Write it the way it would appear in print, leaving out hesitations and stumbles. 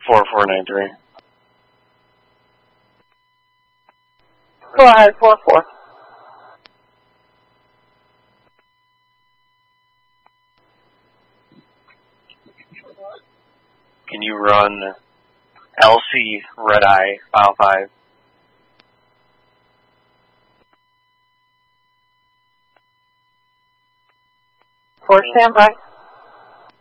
4493. Go ahead, 44. Can you run LC Red Eye File 5? For standby.